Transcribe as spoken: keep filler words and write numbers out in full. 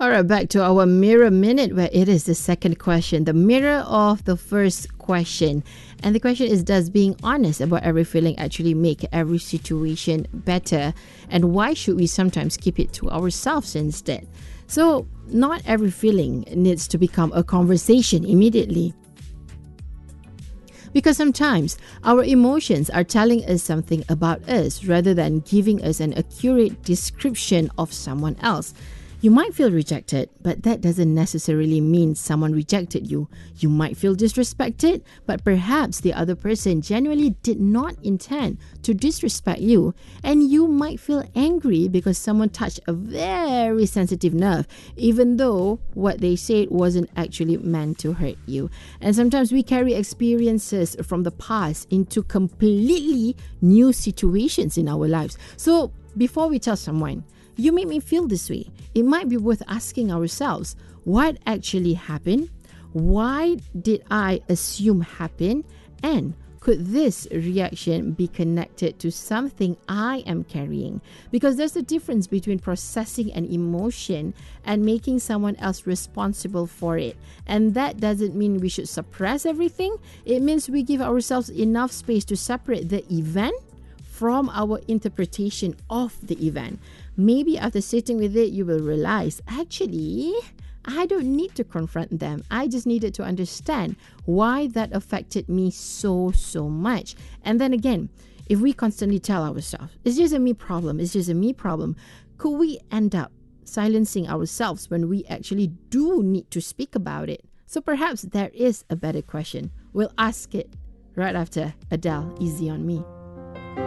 All right, back to our mirror minute where it is the second question, the mirror of the first question. And the question is, does being honest about every feeling actually make every situation better? And why should we sometimes keep it to ourselves instead? So, not every feeling needs to become a conversation immediately. Because sometimes our emotions are telling us something about us rather than giving us an accurate description of someone else. You might feel rejected, but that doesn't necessarily mean someone rejected you. You might feel disrespected, but perhaps the other person genuinely did not intend to disrespect you. And you might feel angry because someone touched a very sensitive nerve, even though what they said wasn't actually meant to hurt you. And sometimes we carry experiences from the past into completely new situations in our lives. So before we tell someone, you made me feel this way, it might be worth asking ourselves, what actually happened? Why did I assume happened? And could this reaction be connected to something I am carrying? Because there's a difference between processing an emotion and making someone else responsible for it. And that doesn't mean we should suppress everything. It means we give ourselves enough space to separate the event from our interpretation of the event. Maybe after sitting with it, you will realize, actually, I don't need to confront them. I just needed to understand why that affected me so, so much. And then again, if we constantly tell ourselves, it's just a me problem, it's just a me problem, could we end up silencing ourselves when we actually do need to speak about it? So perhaps there is a better question. We'll ask it right after Adele, Easy on Me.